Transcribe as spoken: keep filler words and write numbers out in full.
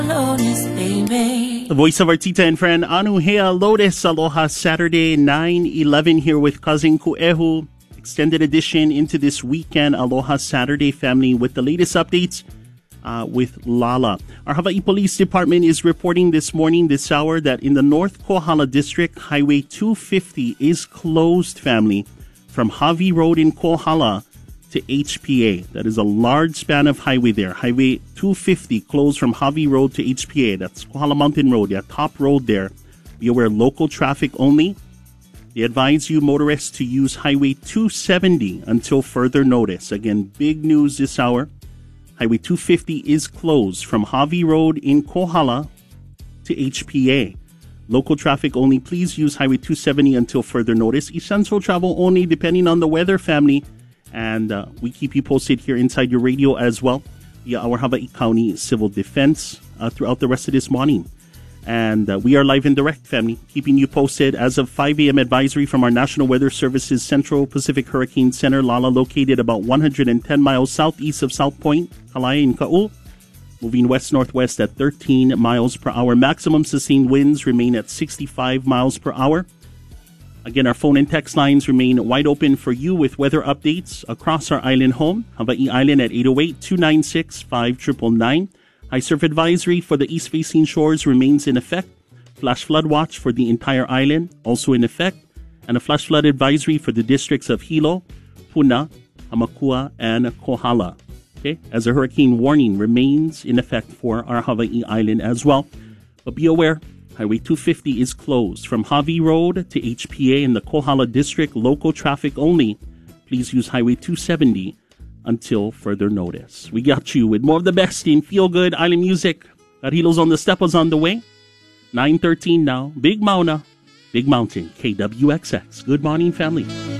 Lotus, baby. The voice of our tita and friend Anu Hea Lotus. Aloha, Saturday nine eleven here with Cousin Kuehu. Extended edition into this weekend. Aloha Saturday, family, with the latest updates uh, with Lala. Our Hawaii Police Department is reporting this morning, this hour, that in the North Kohala District, Highway two fifty is closed, family, from Hawi Road in Kohala to H P A. That is a large span of highway there. Highway two fifty closed from Hawi Road to H P A. That's Kohala Mountain Road, yeah, top road there. Be aware, local traffic only. They advise you motorists to use Highway two seventy until further notice. Again, big news this hour. Highway two fifty is closed from Hawi Road in Kohala to H P A. Local traffic only. Please use Highway two seventy until further notice. Essential travel only, depending on the weather, family. And uh, we keep you posted here inside your radio as well via our Hawaii County Civil Defense uh, throughout the rest of this morning. And uh, we are live and direct, family, keeping you posted as of five a.m. advisory from our National Weather Service's Central Pacific Hurricane Center, Lala, located about one hundred ten miles southeast of South Point, Kalaya in Ka'u, moving west-northwest at thirteen miles per hour. Maximum sustained winds remain at sixty-five miles per hour. Again, our phone and text lines remain wide open for you with weather updates across our island home, Hawaii Island, at eight oh eight, two nine six, five nine nine nine. High surf advisory for the east-facing shores remains in effect. Flash flood watch for the entire island also in effect. And a flash flood advisory for the districts of Hilo, Puna, Hamakua, and Kohala. Okay, as a hurricane warning remains in effect for our Hawaii Island as well. But be aware, Highway two fifty is closed from Hawi Road to H P A in the Kohala District. Local traffic only. Please use Highway two seventy until further notice. We got you with more of the best in feel-good island music. Karilos on the Steppers on the way. nine thirteen now. Big Mauna, Big Mountain, K W X X. Good morning, family.